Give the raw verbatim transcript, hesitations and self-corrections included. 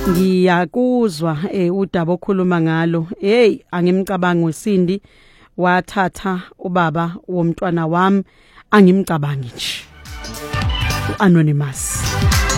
ngiyakuzwa eh udaba okhuluma ngalo. Hey, angimcabangi uSindi wathatha ubaba womntwana wami, angimcabangi nje. Anonymous.